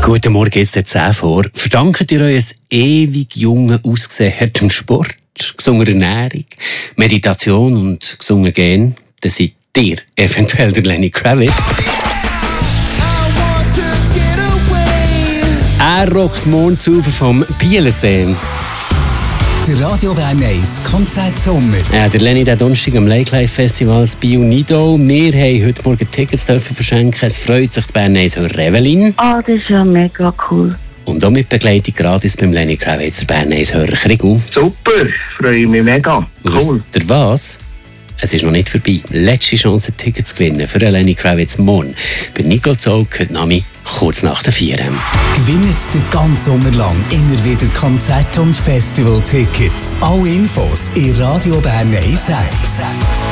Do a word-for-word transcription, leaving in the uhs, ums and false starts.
Guten Morgen, jetzt der zehn vor. Verdankt ihr euer ewig jungen Aussehen hartem Sport, gesunder Ernährung, Meditation und gesunder Gen, dann seid ihr eventuell der Lenny Kravitz. Er rockt morgen zu vom Bielersee. Der Radio Bern eins Konzert Sommer. Ja, der Lenny, der Donnerstag am Lake Life Festival in Bio Nido. Wir haben heute Morgen Tickets verschenken. Es freut sich die Bern eins Hörer Evelyn. Ah, das ist ja mega cool. Und auch mit Begleitung gratis beim Lenny Kravitz, der Bern eins Hörer Krigu. Super, freue mich mega. Cool. Der was? Es ist noch nicht vorbei. Letzte Chance, Tickets zu gewinnen für Lenny Kravitz morgen. Bei Nicole Zog heute Nami kurz nach der vier. Gewinnt den ganzen Sommer lang immer wieder Konzert- und Festival-Tickets. Alle Infos in Radio Bern eins.